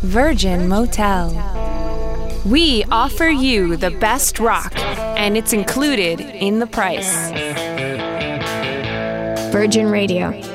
Virgin Motel. We offer you the best rock, and it's included in the price. Virgin Radio.